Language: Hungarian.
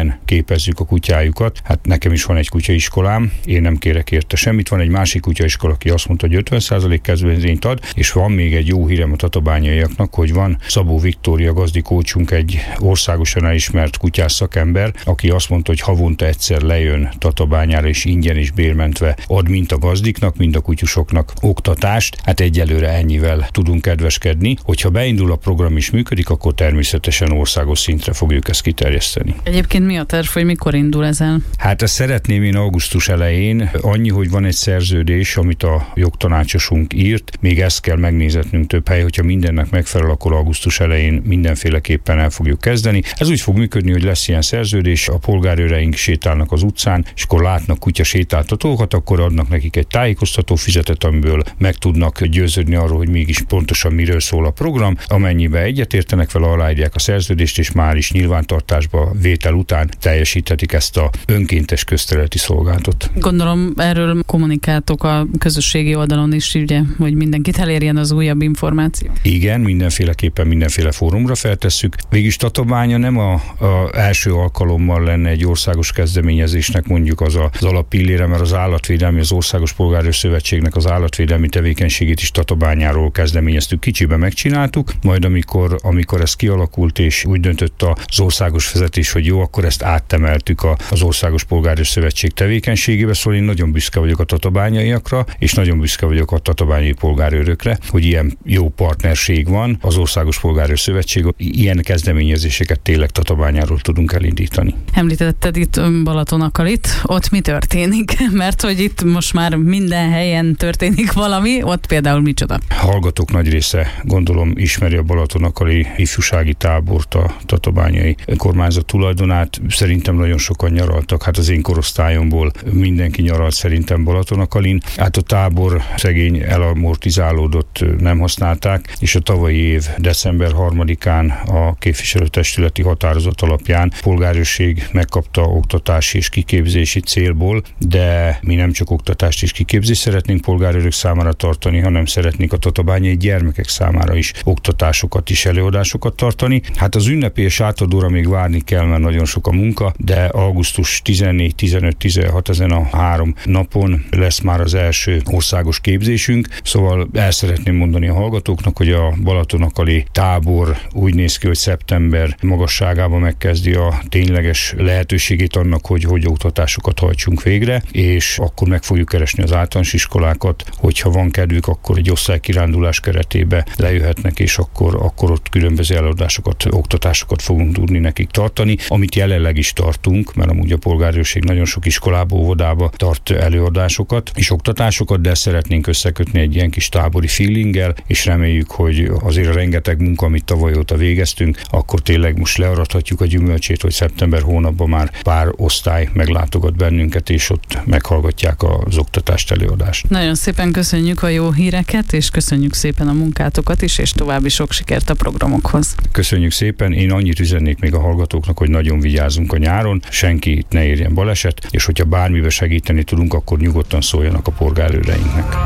ingyen képezzük a kutyájukat. Hát nekem is van egy kutyaiskolám, én nem kérek érte semmit. Van egy másik kutyaiskola, aki azt mondta, hogy 50% kedvezményt ad, és van még egy jó hírem a tatabányaiaknak, hogy van Szabó Viktória gazdikócsunk, egy országosan elismert kutyás szakember, aki azt mondta, hogy havonta egyszer lejön Tatabányára, és ingyen és bérmentve ad mind a gazdiknak, mind a kutyusoknak oktatást. Hát egyelőre ennyivel tudunk kedveskedni. Hogyha beindul a program és működik, akkor természetesen országos szintre fogjuk ezt kiterjeszteni. Egyébként mi a terv, hogy mikor indul ez el? Hát ezt szeretném én augusztus elején. Annyi, hogy van egy szerződés, amit a jogtanácsosunk írt, még ezt kell megnézetnünk több hely, hogyha mindennek megfelel, akkor augusztus elején mindenféleképpen el fogjuk kezdeni. Ez úgy fog működni, hogy lesz ilyen szerződés, a polgárőreink sétálnak az utcán, és akkor látnak kutya sétáltatókat, akkor adnak nekik egy tájékoztató fizetet, amiből meg tudnak győződni arról, hogy mégis pontosan miről szól a program. Amennyiben egyetértenek vele, aláírják a szerződést, és már is nyilvántartásba vétel után teljesíthetik ezt a önkéntes közterületi szolgálatot. Gondolom erről kommunikáltok a közösségi oldalon is, ugye, hogy mindenkit elérjen az újabb információ. Igen, mindenféleképpen mindenféle fórumra feltesszük. Végülis Tatabánya nem az első alkalommal lenne egy országos kezdeményezésnek mondjuk az alappillére, mert az állatvédelmi, az Országos Polgárőr Szövetségnek az állatvédelmi tevékenységét is Tatabányáról kezdeményeztük. Kicsibe megcsináltuk, majd amikor ez kialakult, és úgy döntött az országos vezetés, hogy jó, akkor ezt áttemeltük az Országos Polgárőr Szövetség tevékenységébe, szóval én nagyon büszke vagyok a tatabányaiakra, és nagyon büszke vagyok a tatabányai polgárőrökre, hogy ilyen jó partnerség van az Országos Polgárőr Szövetség, ilyen kezdeményezéseket tényleg Tatabányáról tudunk elindítani. Említetted itt Balatonakalit, ott mi történik? Mert hogy itt most már minden helyen történik valami, ott például micsoda? Hallgatók nagy része, gondolom, ismeri a Balatonakali ifjúsági tábort, a tatabányai kormányzat tulajdonát. Szerintem nagyon sokan nyaraltak, hát az én korosztályomból mindenki nyaralt szerintem Balatonakalin. Hát a tábor szegény elamortizálódott, nem használták, és a tavalyi év december 3-án a képviselőtestületi határozat alapján polgárőrség megkapta oktatási és kiképzési célból, de mi nem csak oktatást és kiképzést szeretnénk polgárőrök számára tartani, hanem szeretnénk a tatabányai gyermekek számára is oktatásokat és előadásokat tartani. Hát az ünnepélyes átadóra még várni kell, mert nagyon sok a munka, de augusztus 14, 15, 16 ezen a 3 napon lesz már az első országos képzésünk, szóval el szeretném mondani a hallgatóknak, hogy a Balatonakali tábor úgy néz ki, hogy szeptember magasságában megkezdi a tényleges lehetőségét annak, hogy oktatásokat hajtsunk végre, és akkor meg fogjuk keresni az általános iskolákat, hogyha van kedvük, akkor egy osztálykirándulás keretébe lejöhetnek, és akkor ott különböző előadásokat, oktatásokat fogunk tudni nekik tartani, amit jelenleg is tartunk, mert amúgy a polgárőrség nagyon sok iskolába, óvodába tart előadásokat és oktatásokat, de szeretnénk összekötni egy ilyen kis tábori feelinggel, és reméljük, hogy azért a rengeteg munka, amit tavaly óta végeztünk, akkor tényleg most learadhatjuk a gyümölcsét, hogy szeptember hónapban már pár osztály meglátogat bennünket, és ott meghallgatják az oktatást, előadást. Nagyon szépen köszönjük a jó híreket, és köszönjük szépen a munkátokat is, és további sok sikert a programokhoz. Köszönjük szépen, én annyit üzennék még a hallgatóknak, hogy nagyon vigyázzunk a nyáron, senki ne érjen baleset, és hogyha bármibe segíteni tudunk, akkor nyugodtan szóljanak a polgárőreinknek.